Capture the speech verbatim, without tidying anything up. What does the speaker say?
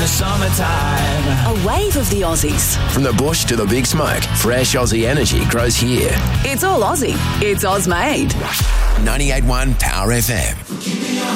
the summertime. A wave of the Aussies. From the bush to the big smoke, fresh Aussie energy grows here. It's all Aussie. It's Oz made. ninety-eight point one Power F M.